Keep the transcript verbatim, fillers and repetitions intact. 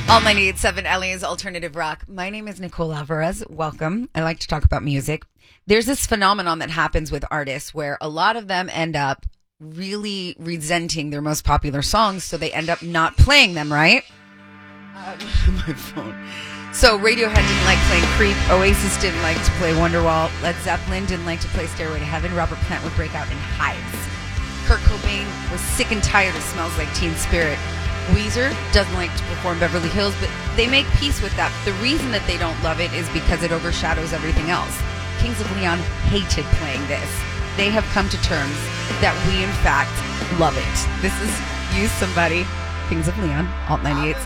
All ninety-eight point seven L A's Alternative Rock. My name is Nicole Alvarez. Welcome. I like to talk about music. There's this phenomenon that happens with artists where a lot of them end up really resenting their most popular songs, so they end up not playing them, right? Um, my phone. So Radiohead didn't like playing Creep. Oasis didn't like to play Wonderwall. Led Zeppelin didn't like to play Stairway to Heaven. Robert Plant would break out in hives. Kurt Cobain was sick and tired of Smells Like Teen Spirit. Weezer doesn't like to perform Beverly Hills, but they make peace with that. The reason that they don't love it is because it overshadows everything else. Kings of Leon hated playing this. They have come to terms that we, in fact, love it. This is Use Somebody, Kings of Leon, Alt ninety-eight point seven.